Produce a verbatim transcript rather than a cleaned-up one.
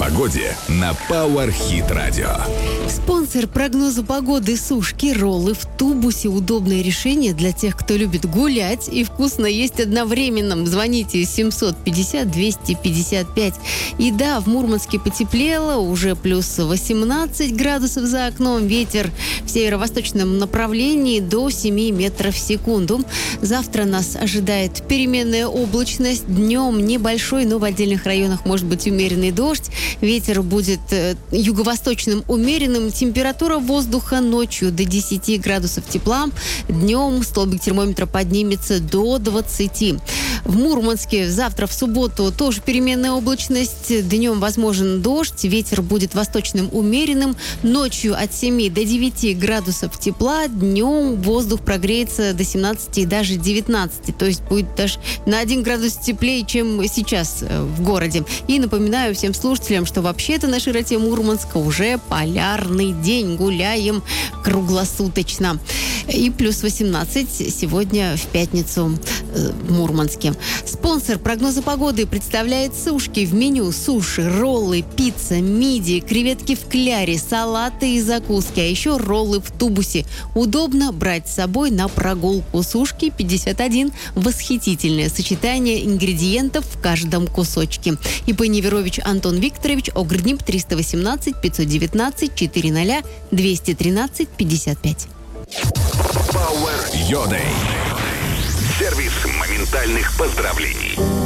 погоде на Power Hit Radio. Спонсор прогноза погоды сушки роллы в тубусе. Удобное решение для тех, кто любит гулять и вкусно есть одновременно. Звоните семьсот пятьдесят двести пятьдесят пять. И да, в Мурманске потеплело, уже плюс восемнадцать градусов за окном. Ветер в северо-восточном направлении до семь метров в секунду. Завтра нас ожидает переменная облачность. Днем небольшой, но в отдельных районах может быть умеренный дождь. Ветер будет э, юго-восточным умеренным. Температура воздуха ночью до десяти градусов тепла. Днем столбик термометра поднимется до двадцати. В Мурманске завтра в субботу тоже переменная облачность. Днем возможен дождь. Ветер будет восточным умеренным. Ночью от семи до девяти градусов тепла. Днем воздух прогреется до семнадцати и даже девятнадцати. То есть будет даже на один градус теплее, чем сейчас в городе. И напоминаю всем слушателям, что вообще-то на широте Мурманска уже полярный день. Гуляем круглосуточно. И плюс восемнадцать сегодня в пятницу в Мурманске. Спонсор прогноза погоды представляет сушки. В меню суши, роллы, пицца, мидии, креветки в кляре, салаты и закуски, а еще роллы в тубусе. Удобно брать с собой на прогулку. Сушки пятьдесят один. Восхитительное сочетание ингредиентов в каждом кусочке. ИП Неверович Антон Викторович, Огрднип триста восемнадцать пятьсот девятнадцать четыреста двести тринадцать пятьдесят пять. Power Your Day. Сервис моментальных поздравлений.